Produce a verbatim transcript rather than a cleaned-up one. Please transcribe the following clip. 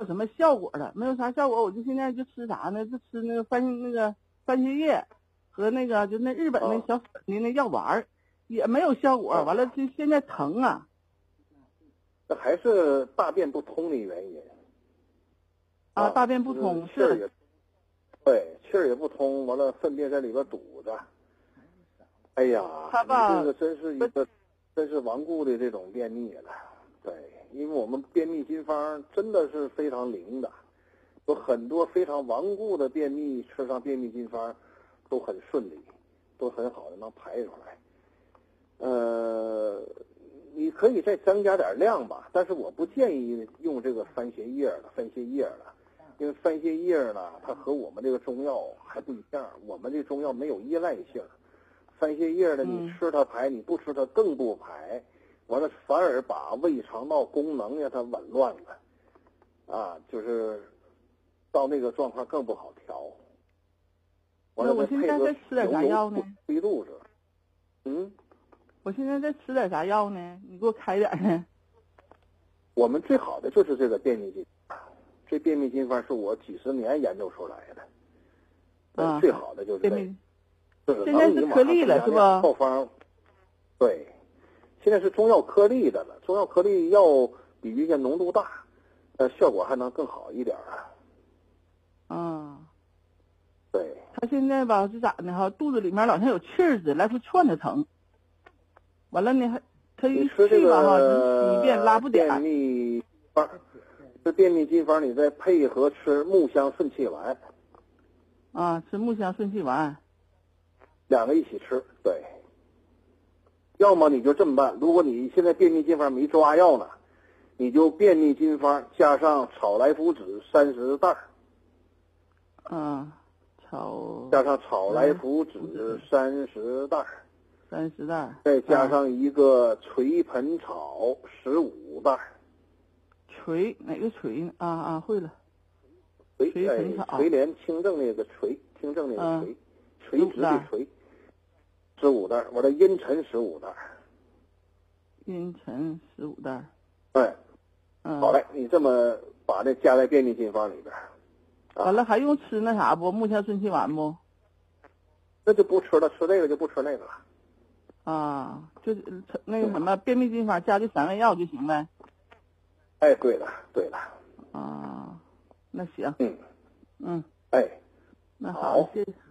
有什么效果了，没有啥效果，我就现在就吃啥呢？就吃那个番那个番茄叶和那个就那日本那小粉的那药丸儿，也没有效果。完了，就现在疼啊。 这还是大便不通的原因。 啊，大便不通气儿也，对，气儿也不通，完了粪便在里边堵着。哎呀， 他吧， 这个真是一个，真是顽固的这种便秘了。对，因为我们便秘经方真的是非常灵的，有很多非常顽固的便秘，吃上便秘经方都很顺利，都很好的能排出来。呃，你可以再增加点量吧，但是我不建议用这个番茄叶了，番茄叶了。因为番茄叶呢，它和我们这个中药还不一样，我们这中药没有依赖性。番茄叶呢，你吃它排，你不吃它更不排，完了反而把胃肠道功能让它紊乱了，啊，就是到那个状况更不好调。完了我现在在吃点啥药呢？ 推肚子。嗯， 我现在在吃点啥药呢？你给我开点呢。 我们最好的就是这个便秘经。这便秘经方是我几十年研究出来的，啊，最好的就是这个。 现在是颗粒了是吧？ 药方，对，现在是中药颗粒的了。中药颗粒药比原先浓度大，呃，效果还能更好一点啊。 啊， 对。 他现在吧是咋的哈？肚子里面老像有气儿似的，来回窜着疼。完了呢，还他一去吧哈，就一遍拉不点。 便秘方。这便秘经方，你再配合吃木香顺气丸， 啊，吃木香顺气丸， 两个一起吃，对。要么你就这么办，如果你现在便秘经方没抓药呢，你就便秘经方加上草来附子三十袋儿， 啊，草加上草来附子三十袋儿， 三十袋儿， 再加上一个垂盆草十五袋儿。 垂哪个垂呢？啊啊，会了。 垂垂垂帘清正那个垂，清正那个垂，垂直的垂，十五袋，完了阴沉十五袋。 阴沉十五袋。 哎， 嗯， 好嘞，你这么把这加在便秘经方里边。 完了还用吃那啥不？木香顺气丸不？ 那就不吃了，吃这个就不吃那个了。 啊，就那个什么便秘经方加这三味药就行呗。 哎，对了，对了， 啊，那行， 嗯， 嗯， 哎， 那好，谢谢。